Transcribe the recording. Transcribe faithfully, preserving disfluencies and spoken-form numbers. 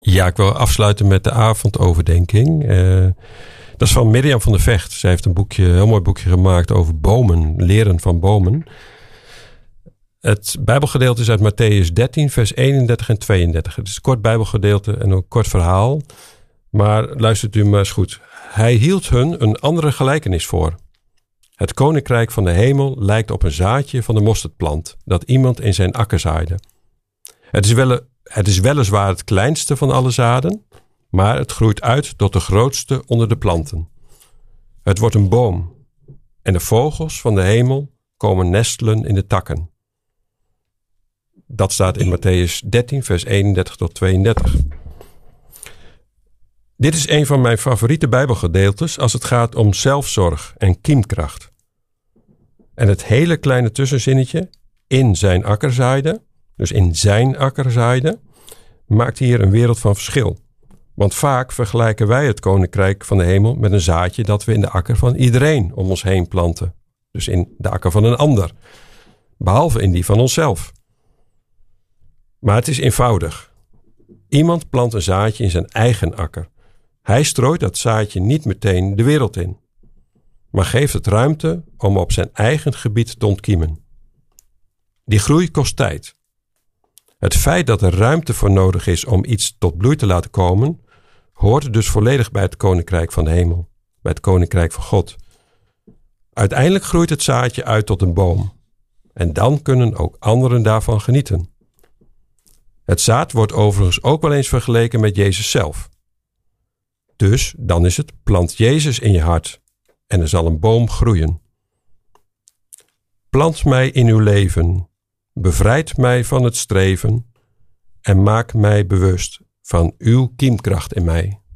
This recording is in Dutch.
Ja, ik wil afsluiten met de avondoverdenking. Uh, dat is van Mirjam van der Vecht. Zij heeft een boekje, een heel mooi boekje gemaakt over bomen, leren van bomen. Het Bijbelgedeelte is uit Mattheüs dertien, vers eenendertig en tweeëndertig. Het is een kort Bijbelgedeelte en een kort verhaal. Maar luistert u maar eens goed. Hij hield hun een andere gelijkenis voor. Het koninkrijk van de hemel lijkt op een zaadje van de mosterdplant dat iemand in zijn akker zaaide. Het is, wel, het is weliswaar het kleinste van alle zaden, maar het groeit uit tot de grootste onder de planten. Het wordt een boom en de vogels van de hemel komen nestelen in de takken. Dat staat in Mattheüs dertien, vers eenendertig tot tweeëndertig. Dit is een van mijn favoriete Bijbelgedeeltes als het gaat om zelfzorg en kiemkracht. En het hele kleine tussenzinnetje, in zijn akker zaaide, dus in zijn akker zaaide, maakt hier een wereld van verschil. Want vaak vergelijken wij het koninkrijk van de hemel met een zaadje dat we in de akker van iedereen om ons heen planten. Dus in de akker van een ander, behalve in die van onszelf. Maar het is eenvoudig. Iemand plant een zaadje in zijn eigen akker. Hij strooit dat zaadje niet meteen de wereld in, maar geeft het ruimte om op zijn eigen gebied te ontkiemen. Die groei kost tijd. Het feit dat er ruimte voor nodig is om iets tot bloei te laten komen, hoort dus volledig bij het koninkrijk van de hemel, bij het koninkrijk van God. Uiteindelijk groeit het zaadje uit tot een boom, en dan kunnen ook anderen daarvan genieten. Het zaad wordt overigens ook wel eens vergeleken met Jezus zelf. Dus dan is het, plant Jezus in je hart en er zal een boom groeien. Plant mij in uw leven, bevrijd mij van het streven en maak mij bewust van uw kiemkracht in mij.